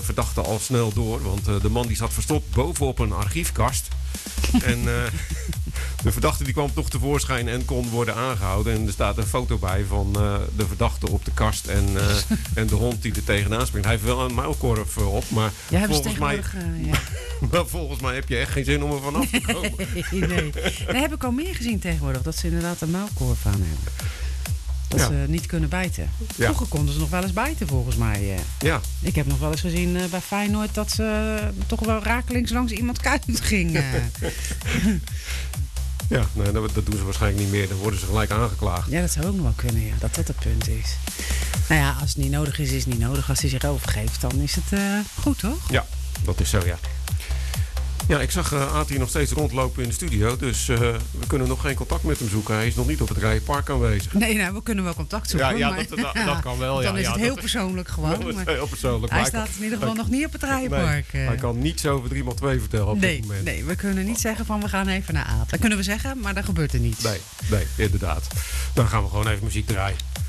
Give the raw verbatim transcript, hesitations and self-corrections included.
verdachte al snel door. Want uh, de man die zat verstopt bovenop een archiefkast. En uh, de verdachte die kwam toch tevoorschijn en kon worden aangehouden. En er staat een foto bij van uh, de verdachte op de kast en, uh, en de hond die er tegenaan springt. Hij heeft wel een muilkorf uh, op, maar ja, volgens, mij, uh, ja. maar volgens mij heb je echt geen zin om er vanaf te komen. nee, nee. Dat heb ik al meer gezien tegenwoordig, dat ze inderdaad een muilkorf aan hebben. Dat ja. ze niet kunnen bijten. Ja. Vroeger konden ze nog wel eens bijten, volgens mij. Ja. Ik heb nog wel eens gezien uh, bij Feyenoord dat ze uh, toch wel rakelings langs iemand kuit gingen. Ja, nee, dat, dat doen ze waarschijnlijk niet meer. Dan worden ze gelijk aangeklaagd. Ja, dat zou ook nog wel kunnen, ja. Dat dat het punt is. Nou ja, als het niet nodig is, is het niet nodig. Als hij zich overgeeft, dan is het uh, goed, toch? Ja, dat is zo, ja. Ja, ik zag uh, Aad hier nog steeds rondlopen in de studio. Dus uh, we kunnen nog geen contact met hem zoeken. Hij is nog niet op het Rijenpark aanwezig. Nee, nou, we kunnen wel contact zoeken. Ja, ja, maar, dat, dat, dat kan wel. Dan ja, is ja, het heel dat, persoonlijk gewoon. Dat is maar heel persoonlijk. Hij staat in ieder geval hij, nog niet op het Rijenpark. Nee, hij kan niets over drie maal twee vertellen op nee, dit moment. Nee, we kunnen niet zeggen van we gaan even naar Aad. Dat kunnen we zeggen, maar dat gebeurt er niet. Nee, nee, inderdaad. Dan gaan we gewoon even muziek draaien.